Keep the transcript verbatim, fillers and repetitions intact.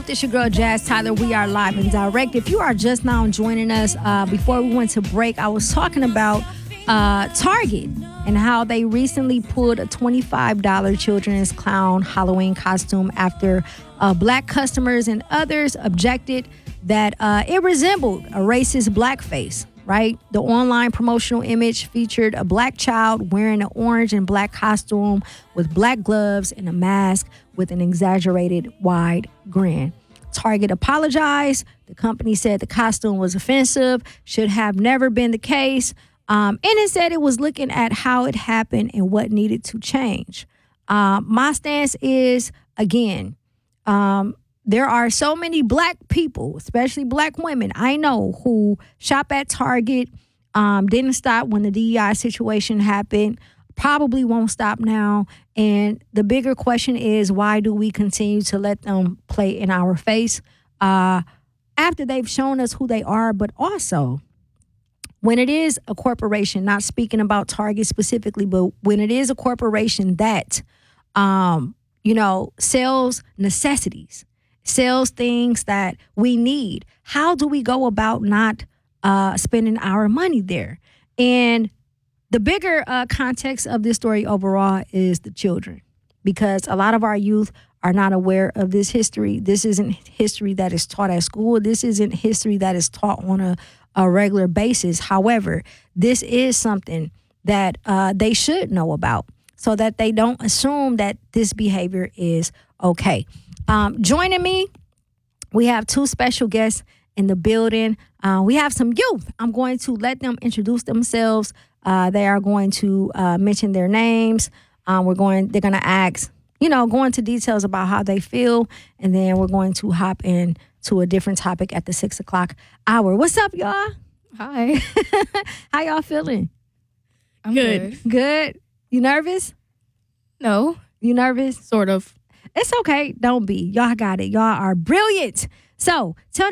It's your girl, Jazz Tyler. We are live and direct. If you are just now joining us, uh, before we went to break, I was talking about uh, Target and how they recently pulled a twenty-five dollars children's clown Halloween costume after uh, black customers and others objected that uh, it resembled a racist blackface. Right? The online promotional image featured a black child wearing an orange and black costume with black gloves and a mask with an exaggerated wide grin. Target apologized. The company said the costume was offensive, should have never been the case. Um, and it said it was looking at how it happened and what needed to change. Um, my stance is, again, um, there are so many black people, especially black women, I know, who shop at Target, um, didn't stop when the D E I situation happened, probably won't stop now. And the bigger question is, why do we continue to let them play in our face uh, after they've shown us who they are? But also, when it is a corporation, not speaking about Target specifically, but when it is a corporation that, um, you know, sells necessities, sells things that we need, how do we go about not uh, spending our money there? And the bigger uh, context of this story overall is the children, because a lot of our youth are not aware of this history. This isn't history that is taught at school. This isn't history that is taught on a, a regular basis. However, this is something that uh, they should know about so that they don't assume that this behavior is okay. Um, joining me, we have two special guests in the building. Uh, we have some youth. I'm going to let them introduce themselves. Uh, they are going to uh, mention their names. Um, we're going. They're going to ask, you know, go into details about how they feel, and then we're going to hop in to a different topic at the six o'clock hour. What's up, y'all? Hi. How y'all feeling? I'm good. Good. Good. You nervous? No, You nervous? sort of. It's okay. Don't be. Y'all got it. Y'all are brilliant. So tell